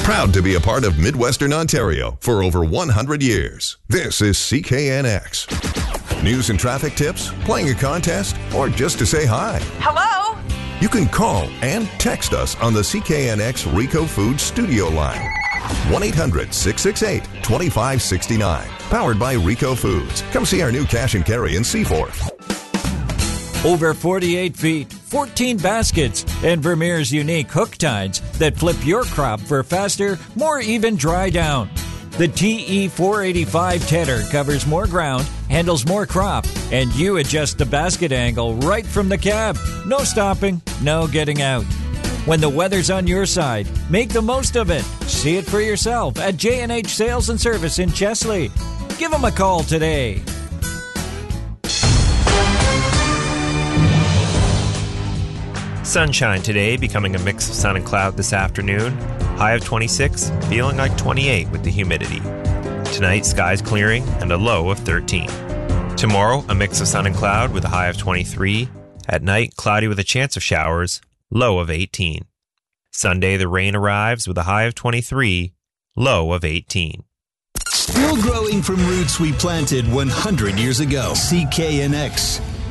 Proud to be a part of Midwestern Ontario for over 100 years. This is CKNX. News and traffic tips, playing a contest, or just to say hi. Hello? You can call and text us on the CKNX Rico Foods studio line. 1-800-668-2569. Powered by Rico Foods. Come see our new cash and carry in Seaforth. Over 48 feet, 14 baskets, and Vermeer's unique hook tides that flip your crop for faster, more even dry down. The TE485 tedder covers more ground, handles more crop, and you adjust the basket angle right from the cab. No stopping, no getting out. When the weather's on your side, make the most of it. See it for yourself at J&H Sales and Service in Chesley. Give them a call today. Sunshine today, becoming a mix of sun and cloud this afternoon. High of 26, feeling like 28 with the humidity. Tonight, skies clearing and a low of 13. Tomorrow, a mix of sun and cloud with a high of 23. At night, cloudy with a chance of showers, low of 18. Sunday, the rain arrives with a high of 23, low of 18. Still growing from roots we planted 100 years ago. CKNX.